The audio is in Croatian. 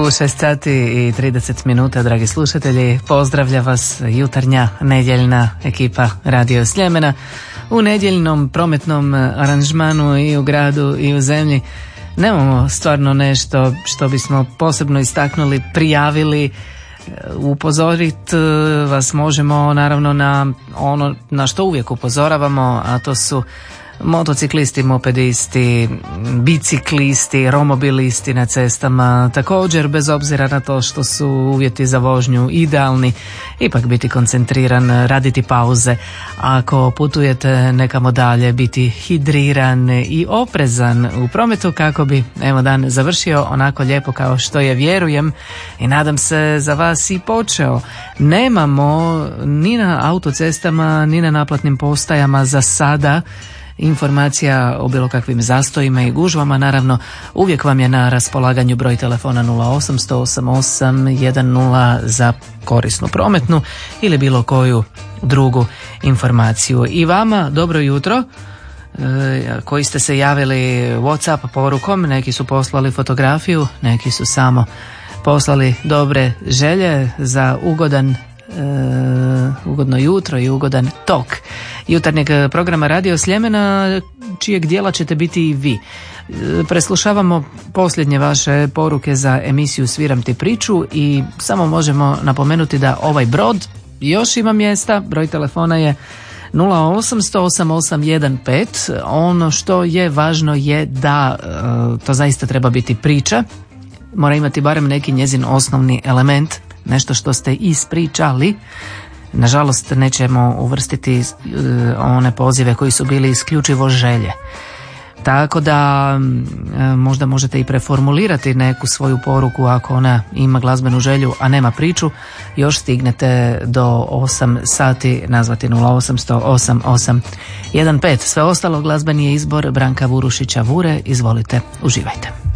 6 sati i 30 minuta, dragi slušatelji. Pozdravlja vas jutarnja nedjeljna ekipa Radio Sljemena u nedjeljnom prometnom aranžmanu i u gradu i u zemlji. Nemamo stvarno nešto što bismo posebno istaknuli, prijavili. Upozorit vas možemo naravno na ono na što uvijek upozoravamo, a to su motociklisti, mopedisti, biciklisti, romobilisti na cestama. Također, bez obzira na to što su uvjeti za vožnju idealni, ipak biti koncentriran, raditi pauze. Ako putujete nekamo dalje, biti hidriran i oprezan u prometu kako bi dan završio onako lijepo kao što je, vjerujem i nadam se, za vas i počeo. Nemamo ni na autocestama ni na naplatnim postajama za sada informacija o bilo kakvim zastojima i gužvama. Naravno, uvijek vam je na raspolaganju broj telefona 0800 88 10 za korisnu prometnu ili bilo koju drugu informaciju. I vama dobro jutro, koji ste se javili WhatsApp porukom. Neki su poslali fotografiju, neki su samo poslali dobre želje za ugodno jutro i ugodan tok jutarnjeg programa Radio Sljemena, čijeg dijela ćete biti i vi. Preslušavamo posljednje vaše poruke za emisiju Sviram ti priču i samo možemo napomenuti da ovaj brod još ima mjesta. Broj telefona je 0800 8815. Ono što je važno je da to zaista treba biti priča, mora imati barem neki njezin osnovni element, nešto što ste ispričali. Nažalost, nećemo uvrstiti one pozive koji su bili isključivo želje. Tako da možda možete i preformulirati neku svoju poruku ako ona ima glazbenu želju, a nema priču. Još stignete do 8 sati nazvati 0800 8815. Sve ostalo glazbeni je izbor Branka Vurušića Vure. Izvolite, uživajte.